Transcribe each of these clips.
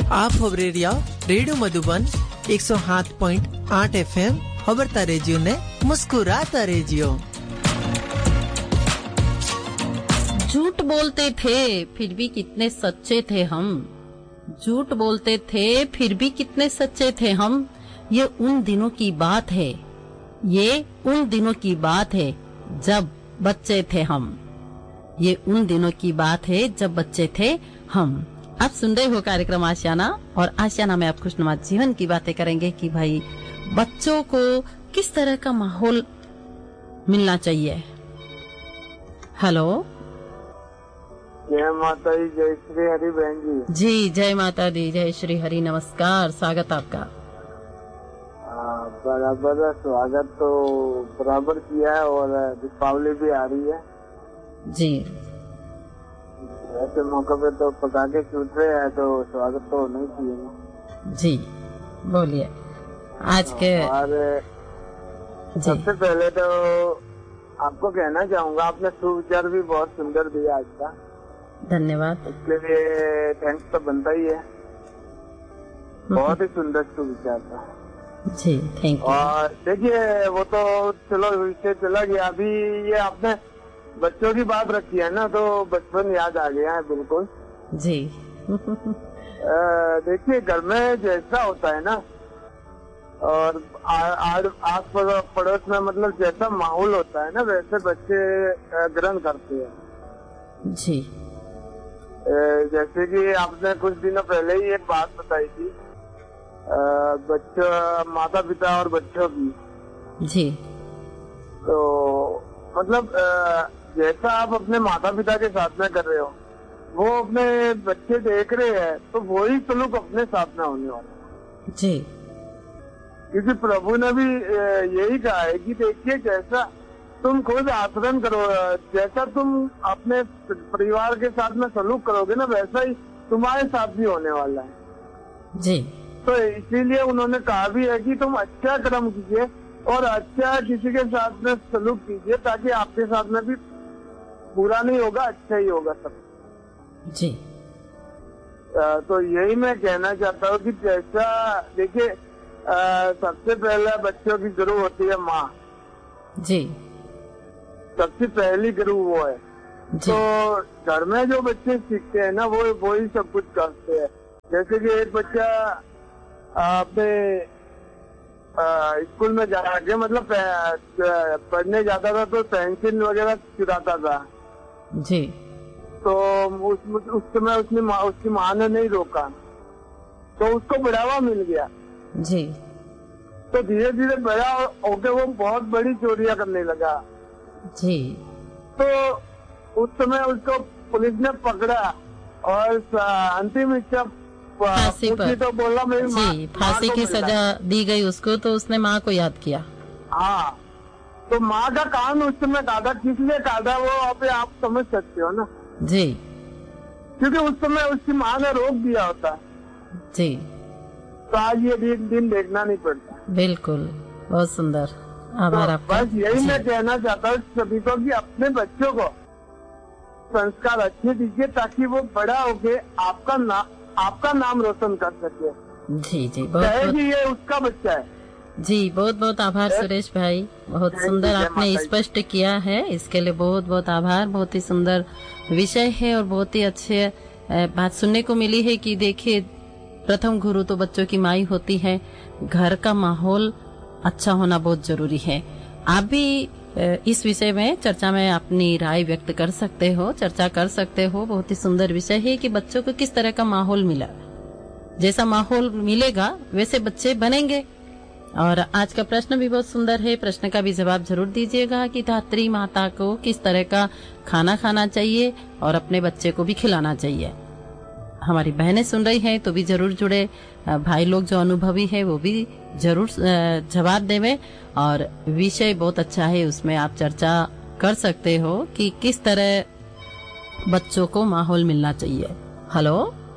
आप खबरेरिया radio Madhuban 107.8 FM खबरता रेजियो ने मुस्कुराता रेजियो। झूठ बोलते थे फिर भी कितने सच्चे थे हम, झूठ बोलते थे फिर भी कितने सच्चे थे हम। ये उन दिनों की बात है, ये उन दिनों की बात है जब बच्चे थे हम, ये उन दिनों की बात है जब बच्चे थे हम। आप सुन रहे हो कार्यक्रम आशियाना, और आशियाना में आप खुशनुमा जीवन की बातें करेंगे कि भाई बच्चों को किस तरह का माहौल मिलना चाहिए। हेलो, जय माता दी, जय श्री हरि बहन जी। जी जय माता दी, जय श्री हरि, नमस्कार, स्वागत आपका। बराबर स्वागत तो बराबर किया है, और दीपावली भी आ रही है जी। ऐसे मौके पे तो पटाखे छूट रहे हैं, तो स्वागत तो होना ही चाहिए जी। बोलिए आज के। और सबसे पहले तो आपको कहना चाहूँगा, आपने सुविचार भी बहुत सुंदर दिया आज का, धन्यवाद। इसके लिए थैंक्स तो बनता ही है। बहुत ही सुंदर सुविचार था जी, थैंक यू। और देखिए वो तो चलो विषय चला गया, अभी ये आपने बच्चों की बात रखी है ना, तो बचपन याद आ गया है बिल्कुल जी। देखिए घर में जैसा होता है ना, और आस पड़ोस में मतलब जैसा माहौल होता है ना, वैसे बच्चे ग्रहण करते हैं जी। जैसे कि आपने कुछ दिनों पहले ही एक बात बताई थी, बच्चों, माता पिता और बच्चों की जी। तो मतलब जैसा आप अपने माता पिता के साथ में कर रहे हो, वो अपने बच्चे देख रहे हैं, तो वही सलूक अपने साथ में होने वाला जी। क्योंकि प्रभु ने भी यही कहा है कि देखिए जैसा तुम खुद आचरण करो, जैसा तुम अपने परिवार के साथ में सलूक करोगे ना, वैसा ही तुम्हारे साथ भी होने वाला है जी। तो इसीलिए उन्होंने कहा भी है कि तुम अच्छा कर्म कीजिए और अच्छा किसी के साथ में सलूक कीजिए, ताकि आपके साथ में भी बुरा नहीं होगा, अच्छा ही होगा सब जी। तो यही मैं कहना चाहता हूँ कि जैसा देखिए सबसे पहले बच्चों की गुरु होती है माँ जी। सबसे पहली गुरु वो है। तो घर में जो बच्चे सीखते हैं ना, वो ही सब कुछ करते हैं। जैसे कि एक बच्चा अपने स्कूल में जाके मतलब पढ़ने जाता था, तो पेंसिल वगैरह चुराता था जी। तो उस समय उसकी माँ ने नहीं रोका, तो उसको बढ़ावा मिल गया जी। तो धीरे धीरे बड़ा होके वो बहुत बड़ी चोरियां करने लगा जी। तो उस समय उसको पुलिस ने पकड़ा और अंतिम इच्छा फांसी पर, तो बोला मेरी जी, फांसी की सजा दी गई उसको, तो उसने माँ को याद किया। हाँ, तो माँ का कान उस समय काटा, किस लिए काटा वो अभी आप समझ सकते हो ना जी। क्योंकि उस समय उसकी माँ ने रोक दिया होता जी। तो आज ये दिन देखना नहीं पड़ता। बिल्कुल, बहुत सुंदर, आभार आपका। बस यही मैं कहना चाहता हूँ सभी को कि अपने बच्चों को संस्कार अच्छे दीजिए, ताकि वो बड़ा होके आपका नाम रोशन कर सके। जी जी, बहुत ये उसका बच्चा है। जी, बहुत बहुत आभार सुरेश भाई, बहुत सुंदर आपने स्पष्ट किया है, इसके लिए बहुत बहुत आभार। बहुत ही सुंदर विषय है और बहुत ही अच्छे बात सुनने को मिली है कि देखिए प्रथम गुरु तो बच्चों की माँ होती है, घर का माहौल अच्छा होना बहुत जरूरी है। आप भी इस विषय में चर्चा में अपनी राय व्यक्त कर सकते हो, चर्चा कर सकते हो। बहुत ही सुंदर विषय है कि बच्चों को किस तरह का माहौल मिला, जैसा माहौल मिलेगा वैसे बच्चे बनेंगे। और आज का प्रश्न भी बहुत सुंदर है, प्रश्न का भी जवाब जरूर दीजिएगा कि धात्री माता को किस तरह का खाना खाना चाहिए और अपने बच्चे को भी खिलाना चाहिए। हमारी बहनें सुन रही हैं तो भी जरूर जुड़े, भाई लोग जो अनुभवी है वो भी जरूर जवाब देवे। और विषय बहुत अच्छा है, उसमें आप चर्चा कर सकते हो कि किस तरह बच्चों को माहौल मिलना चाहिए। हेलो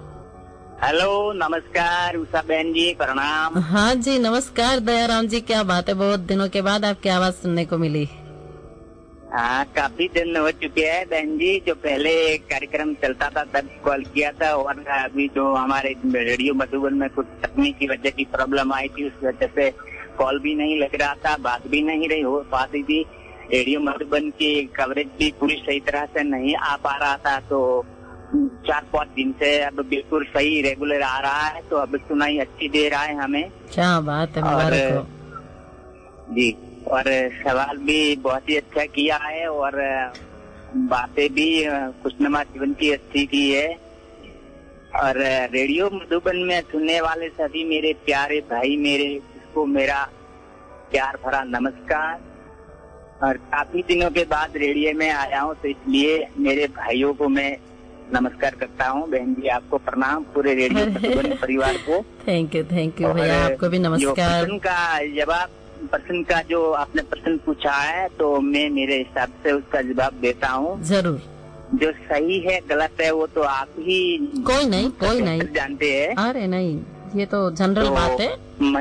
हेलो, नमस्कार उषा बहन जी, प्रणाम। हाँ जी नमस्कार दयाराम जी, क्या बात है, बहुत दिनों के बाद आपकी आवाज सुनने को मिली। हाँ, काफी दिन हो चुके हैं बहन जी। जो पहले कार्यक्रम चलता था तब कॉल किया था, और अभी जो हमारे रेडियो मधुबन में कुछ तकनीकी वजह की प्रॉब्लम आई थी, उस वजह से कॉल भी नहीं लग रहा था, बात भी नहीं रही हो पाती थी। रेडियो मधुबन की कवरेज भी पूरी सही तरह से नहीं आ पा रहा था, तो 4-5 दिन से अब बिल्कुल सही रेगुलर आ रहा है, तो अब सुनाई अच्छी दे रहा है हमें। क्या बात है, मुबारक हो जी। और सवाल भी बहुत ही अच्छा किया है, और बातें भी खुशनुमा जीवन की अच्छी की है। और रेडियो मधुबन में सुनने वाले सभी मेरे प्यारे भाई, को मेरा प्यार भरा नमस्कार। और काफी दिनों के बाद रेडियो में आया हूँ, तो इसलिए मेरे भाइयों को मैं नमस्कार करता हूँ। बहन जी आपको प्रणाम, पूरे रेडियो मधुबन परिवार को थैंक यू भैया, आपको भी नमस्कार। प्रश्न का जो आपने प्रश्न पूछा है, तो मैं मेरे हिसाब से उसका जवाब देता हूँ। जरूर। जो सही है गलत है वो तो आप ही कोई नहीं जानते हैं। अरे नहीं, ये तो जनरल बात है।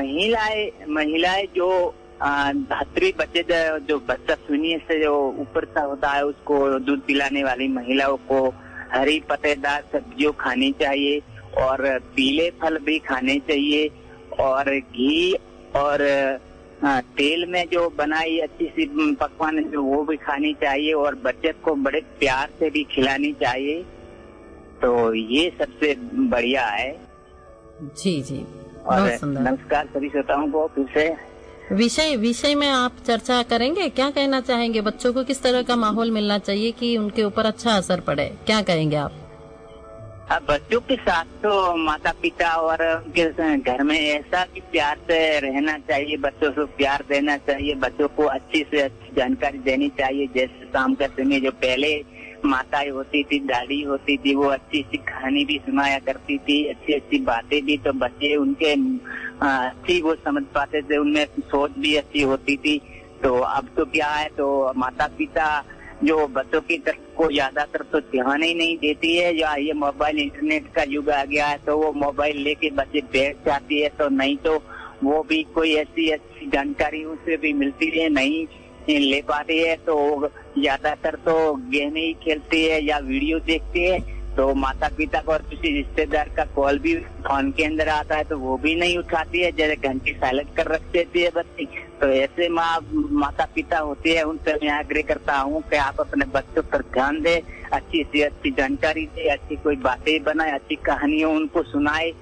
महिलाएं जो धात्री बच्चे, जो बच्चा शून्य से जो ऊपर सा होता है, उसको दूध पिलाने वाली महिलाओं को हरी पत्तेदार सब्जियों खानी चाहिए, और पीले फल भी खाने चाहिए, और घी और तेल में जो बनाई अच्छी सी पकवान है जो वो भी खानी चाहिए, और बच्चे को बड़े प्यार से भी खिलानी चाहिए। तो ये सबसे बढ़िया है। जी और बहुत सुंदर। नमस्कार सभी श्रोताओं को फिर से। विषय में आप चर्चा करेंगे, क्या कहना चाहेंगे? बच्चों को किस तरह का माहौल मिलना चाहिए कि उनके ऊपर अच्छा असर पड़े, क्या कहेंगे आप? बच्चों के साथ तो माता पिता और उनके घर में ऐसा भी प्यार से रहना चाहिए, बच्चों को प्यार देना चाहिए, बच्चों को अच्छी से अच्छी जानकारी देनी चाहिए। जैसे शाम का समय जो पहले माताएं होती थी, दादी होती थी, वो अच्छी सी कहानी भी सुनाया करती थी, अच्छी अच्छी बातें भी, तो बच्चे उनके अच्छी वो समझ पाते थे, उनमें सोच भी अच्छी होती थी। तो अब तो क्या है, तो माता पिता जो बच्चों की तरफ को ज्यादातर तो ध्यान ही नहीं देती है, या ये मोबाइल इंटरनेट का युग आ गया है, तो वो मोबाइल लेके बच्चे बैठ जाती है, तो नहीं तो वो भी कोई ऐसी अच्छी जानकारी उनसे भी मिलती है नहीं ले पाती है, तो ज्यादातर तो गेम ही खेलती है या वीडियो देखती है। तो माता पिता को और किसी रिश्तेदार का कॉल भी फोन के अंदर आता है तो वो भी नहीं उठाती है, जैसे घंटी साइलेंट कर रख देती है बच्ची। तो ऐसे माता पिता होते हैं, उनसे मैं आग्रह करता हूँ कि आप अपने बच्चों पर ध्यान दे, अच्छी से अच्छी जानकारी दे, अच्छी कोई बातें बनाए, अच्छी कहानियां उनको सुनाए,